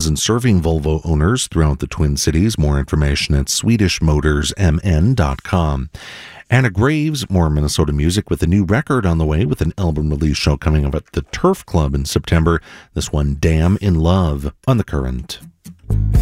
and serving Volvo owners throughout the Twin Cities. More information at swedishmotorsmn.com. Anna Graves, more Minnesota music with a new record on the way with an album release show coming up at the Turf Club in September. This one, Damn in Love, on The Current.